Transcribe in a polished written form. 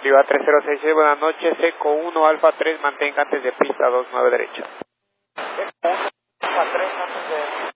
Viva 3066, buenas noches, Eco 1, Alfa 3, mantenga antes de pista 29 derecha. Eco 1, Alfa 3, antes de